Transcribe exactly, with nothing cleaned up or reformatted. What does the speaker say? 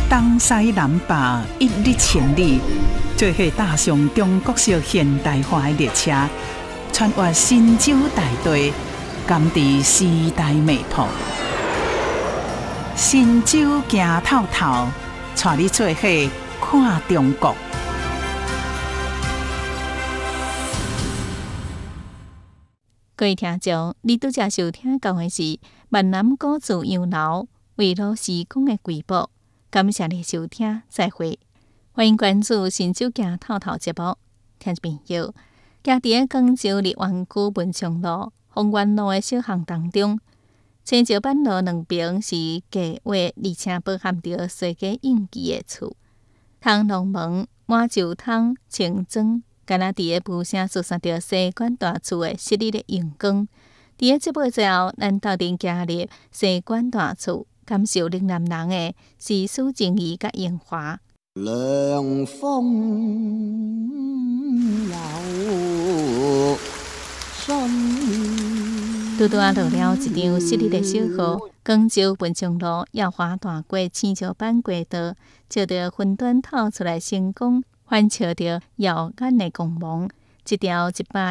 东西南北一日千里，做伙踏上中国式现代化的列车，穿越神州大地，感知时代脉搏。神州行透透，带你做伙看中国。 各位听众，你拄则收听到的是闽南古字样楼为老师讲的瑰宝。感谢你收听，再会。欢迎关注神州行透透节目，听众朋友，家伫广州立湾区文昌路、丰原路的小巷当中，青石板路两边是价划，而且包含着世界印记的厝，通龙门、满洲汤、清庄。敢若伫个雾声疏散着西关大厝的昔日的阳光。伫个节目最后，咱斗阵加入西关大厝，感受岭南人的诗书情谊甲烟花。 凉风老身。 拄拄啊，落了一场昔日的小雨。广州文昌路耀华大街青石板街道，照着云端透出来星光。反照着耀眼的光芒，一条一百